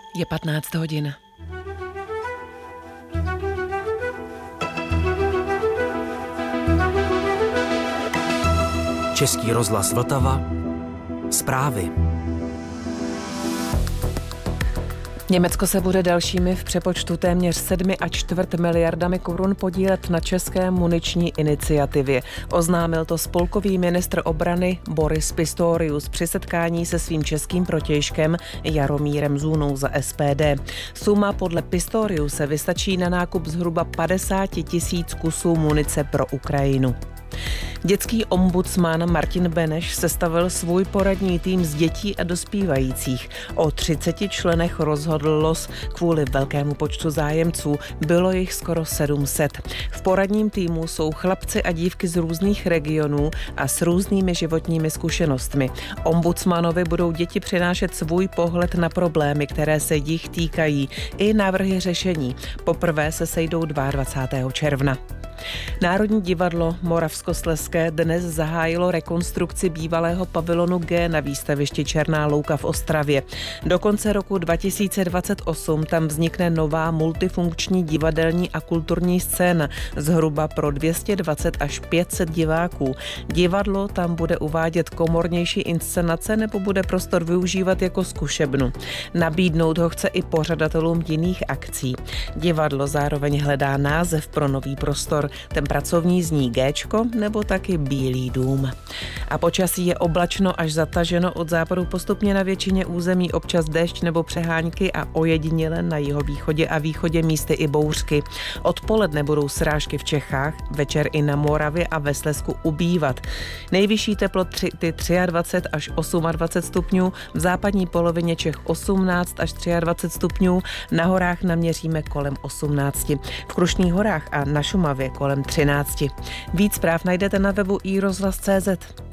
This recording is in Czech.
Je 15 hodin. Český rozhlas Vltava. Zprávy. Německo se bude dalšími v přepočtu téměř 7,25 miliardami korun podílet na české muniční iniciativě. Oznámil to spolkový ministr obrany Boris Pistorius při setkání se svým českým protějškem Jaromírem Zůnou za SPD. Suma podle Pistoriuse vystačí na nákup zhruba 50 000 kusů munice pro Ukrajinu. Dětský ombudsman Martin Beneš sestavil svůj poradní tým z dětí a dospívajících. O 30 členech rozhodl los kvůli velkému počtu zájemců. Bylo jich skoro 700. V poradním týmu jsou chlapci a dívky z různých regionů a s různými životními zkušenostmi. Ombudsmanovi budou děti přinášet svůj pohled na problémy, které se jich týkají, i návrhy řešení. Poprvé se sejdou 22. června. Národní divadlo Moravskoslezské dnes zahájilo rekonstrukci bývalého pavilonu G na výstavišti Černá louka v Ostravě. Do konce roku 2028 tam vznikne nová multifunkční divadelní a kulturní scéna zhruba pro 220 až 500 diváků. Divadlo tam bude uvádět komornější inscenace nebo bude prostor využívat jako zkušebnu. Nabídnout ho chce i pořadatelům jiných akcí. Divadlo zároveň hledá název pro nový prostor. Ten pracovní zní Géčko nebo taky Bílý dům. A počasí je oblačno až zataženo, od západu postupně na většině území občas déšť nebo přehánky a ojediněle na jihovýchodě a východě místy i bouřky. Odpoledne budou srážky v Čechách, večer i na Moravě a ve Slezsku ubývat. Nejvyšší teploty 23 až 28 stupňů, v západní polovině Čech 18 až 23 stupňů, na horách naměříme kolem 18. V Krušných horách a na Šumavě kolem 13. Víc zpráv najdete na webu iRozhlas.cz.